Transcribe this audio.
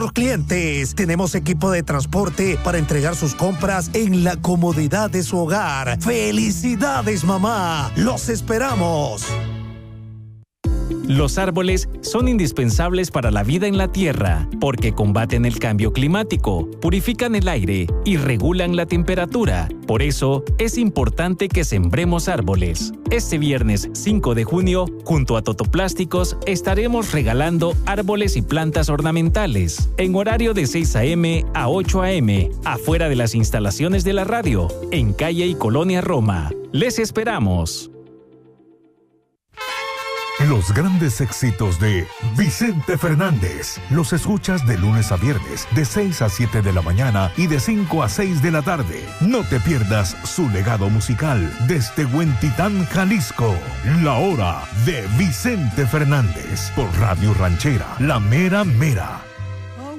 clientes. Tenemos equipo de transporte para entregar sus compras en la comodidad de su hogar. ¡Felicidades, mamá! ¡Los esperamos! Los árboles son indispensables para la vida en la Tierra porque combaten el cambio climático, purifican el aire y regulan la temperatura. Por eso, es importante que sembremos árboles. Este viernes 5 de junio, junto a Totoplásticos, estaremos regalando árboles y plantas ornamentales en horario de 6 a.m. a 8 a.m. afuera de las instalaciones de la radio, en Calle y Colonia Roma. ¡Les esperamos! Los grandes éxitos de Vicente Fernández los escuchas de lunes a viernes de 6 a 7 de la mañana y de 5 a 6 de la tarde. No te pierdas su legado musical desde Huentitán, Jalisco. La hora de Vicente Fernández por Radio Ranchera, La Mera Mera.